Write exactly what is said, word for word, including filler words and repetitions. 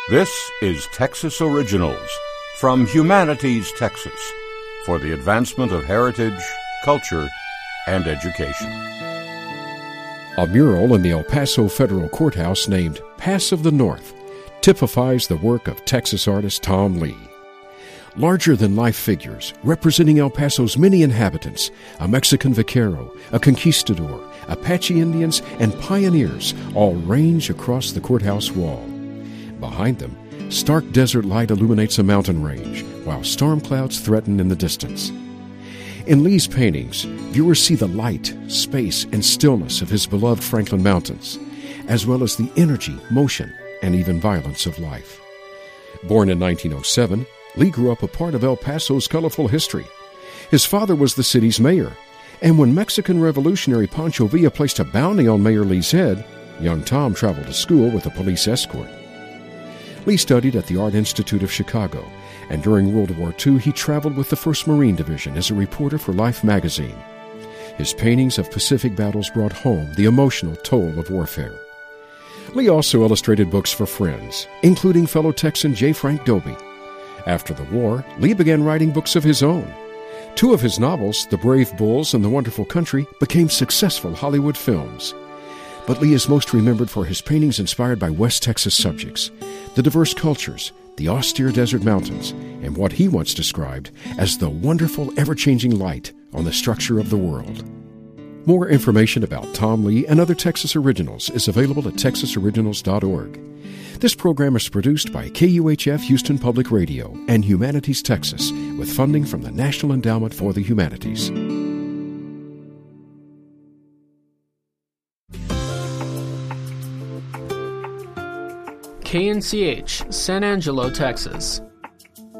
This is Texas Originals from Humanities, Texas, for the advancement of heritage, culture, and education. A mural in the El Paso Federal Courthouse named Pass of the North typifies the work of Texas artist Tom Lee. Larger-than-life figures representing El Paso's many inhabitants, a Mexican vaquero, a conquistador, Apache Indians, and pioneers all range across the courthouse wall. Behind them, stark desert light illuminates a mountain range, while storm clouds threaten in the distance. In Lee's paintings, viewers see the light, space, and stillness of his beloved Franklin Mountains, as well as the energy, motion, and even violence of life. Born in nineteen oh seven, Lee grew up a part of El Paso's colorful history. His father was the city's mayor, and when Mexican revolutionary Pancho Villa placed a bounty on Mayor Lee's head, young Tom traveled to school with a police escort. Lee studied at the Art Institute of Chicago, and during World War Two he traveled with the first Marine Division as a reporter for Life magazine. His paintings of Pacific battles brought home the emotional toll of warfare. Lee also illustrated books for friends, including fellow Texan J. Frank Dobie. After the war, Lee began writing books of his own. Two of his novels, The Brave Bulls and The Wonderful Country, became successful Hollywood films. But Lee is most remembered for his paintings inspired by West Texas subjects, the diverse cultures, the austere desert mountains, and what he once described as the wonderful, ever-changing light on the structure of the world. More information about Tom Lee and other Texas Originals is available at texas originals dot org. This program is produced by K U H F Houston Public Radio and Humanities Texas with funding from the National Endowment for the Humanities. K N C H, San Angelo, Texas.